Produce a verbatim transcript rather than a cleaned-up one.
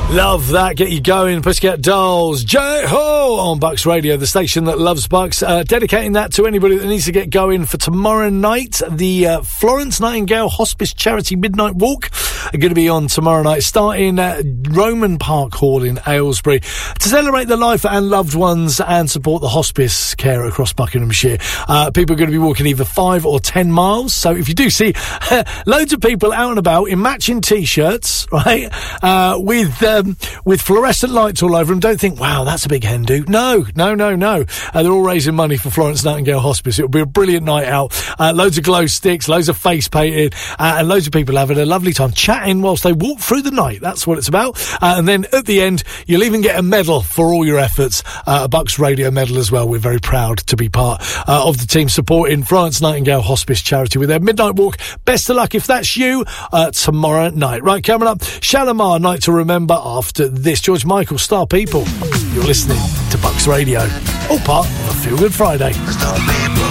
Love that. Get you going. Pussycat Dolls. J-Ho on Bucks Radio, the station that loves Bucks. Uh, dedicating that to anybody that needs to get going for tomorrow night. The uh, Florence Nightingale Hospice Charity Midnight Walk are going to be on tomorrow night, starting at Roman Park Hall in Aylesbury, to celebrate the life and loved ones and support the hospice care across Buckinghamshire. Uh, people are going to be walking either five or ten miles. So if you do see loads of people out and about in matching T-shirts, right, uh, with... Uh, Um, with fluorescent lights all over them, don't think, wow, that's a big hen do. No, no, no, no. Uh, they're all raising money for Florence Nightingale Hospice. It'll be a brilliant night out. Uh, loads of glow sticks, loads of face painting, uh, and loads of people having a lovely time chatting whilst they walk through the night. That's what it's about. Uh, and then at the end, you'll even get a medal for all your efforts, uh, a Bucks Radio medal as well. We're very proud to be part uh, of the team supporting Florence Nightingale Hospice Charity with their Midnight Walk. Best of luck if that's you uh, tomorrow night. Right, coming up, Shalimar, Night to Remember. After this, George Michael, Star People. You're listening to Bucks Radio, all part of a Feel Good Friday.